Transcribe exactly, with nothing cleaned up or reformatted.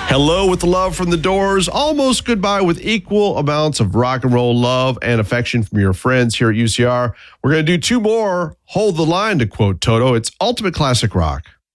Hello with the love from the Doors. Almost goodbye with equal amounts of rock and roll love and affection from your friends here at U C R. We're going to do two more. Hold the line, to quote Toto. It's ultimate classic rock.